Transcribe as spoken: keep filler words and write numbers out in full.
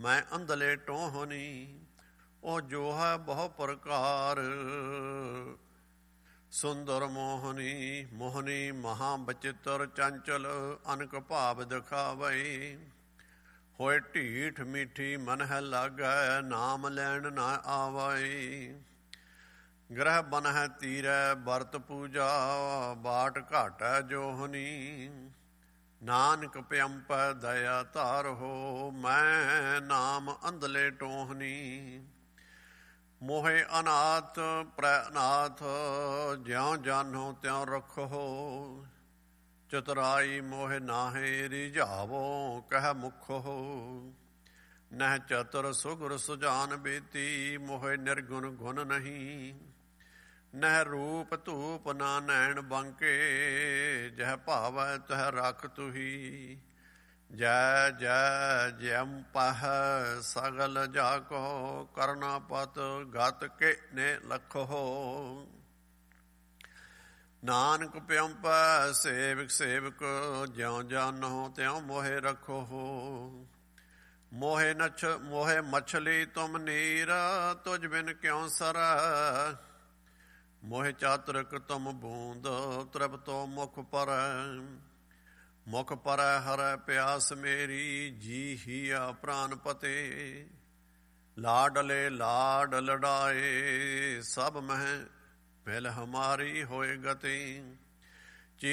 ਮੈਂ ਅੰਧਲੇ ਟੋਹਨੀ। ਉਹ ਜੋ ਹੈ ਬਹੁ ਪ੍ਰਕਾਰ ਸੁੰਦਰ ਮੋਹਨੀ। ਮੋਹਨੀ ਮਹਾ ਬਚਿੱਤਰ ਚੰਚਲ ਅਨਕ ਭਾਵ ਦਿਖਾਵਈ। ਹੋਏ ਢੀਠ ਮੀਠੀ ਮਨ ਹੈ ਲਾਗੈ ਨਾਮ ਲੈਣ ਨਾ ਆਵਈ। ਗ੍ਰਹਿ ਬਨ ਹੈ ਤੀਰੈ ਵਰਤ ਪੂਜਾ ਬਾਟ ਘਾਟੈ ਜੋਹਨੀ। ਨਾਨਕ ਪਿਅੰਪੈ ਦਇਆ ਧਾਰਹੁ ਮੈਂ ਨਾਮ ਅੰਧਲੇ ਟੋਹਨੀ। ਮੋਹਿ ਅਨਾਥ ਪ੍ਰੈ ਅਨਾਥ ਜਿਉ ਜਾਨੋ ਤਿਉ ਰੱਖੋ। ਚਤੁਰਾਈ ਮੋਹਿ ਨਾਹਿ ਰਿਝਾਵੋ ਕਹਿ ਮੁਖੋ। ਨਹਿ ਚਤੁਰ ਸੁਗਰ ਸੁਜਾਨ ਬੇਤੀ ਮੋਹਿ ਨਿਰਗੁਣ ਗੁਣ ਨਹੀਂ। ਨਹਿ ਰੂਪ ਧੂਪ ਨਾ ਨੈਣ ਬੰਕੇ ਜਹ ਭਾਵੈ ਤਹ ਰਖ ਤੁਹੀ। ਜੈ ਜੈ ਜੈਮ ਪਹ ਸਗਲ ਜਾ ਕੋ ਕਰਨਾ ਪਤ ਗਤ ਕੇ ਨੇ ਲਖੋ। ਨਾਨਕ ਪਿਅੰਪੈ ਸੇਵਕ ਸੇਵਕ ਜਿਉ ਜਾਨੋ ਤਿਉ ਮੋਹਿ ਰੱਖੋ। ਮੋਹਿ ਨਛ ਮੋਹਿ ਮਛਲੀ ਤੁਮ ਨੀਰ ਤੁਝ ਬਿਨ ਕਿਉ ਸਰੈ। ਮੋਹਿ ਚਾਤਰਕ ਤੁਮ ਬੂੰਦ ਤ੍ਰਿਪਤੋ ਮੁਖ ਪਰੈ। ਮੁਖ ਪਰੈ ਹਰੈ ਪਿਆਸ ਮੇਰੀ ਜੀ ਹੀਆ ਪ੍ਰਾਨ ਪਤੇ। ਲਾਡਲੇ ਲਾਡ ਲਡਾਏ ਸਭ ਮਹਿ ਮਿਲ ਹਮਾਰੀ ਹੋਏ ਗਤੀ।